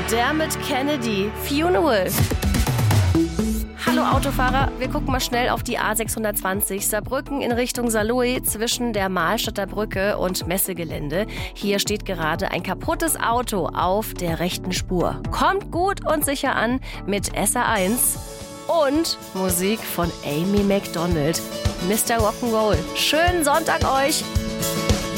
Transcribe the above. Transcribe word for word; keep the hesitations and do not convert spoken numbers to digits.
Dermot Kennedy, Funeral. Hallo Autofahrer, wir gucken mal schnell auf die A sechshundertzwanzig Saarbrücken in Richtung Saarlouis zwischen der Mahlstadter Brücke und Messegelände. Hier steht gerade ein kaputtes Auto auf der rechten Spur. Kommt gut und sicher an mit S R eins und Musik von Amy Macdonald. Mister Rock'n'Roll. Schönen Sonntag euch!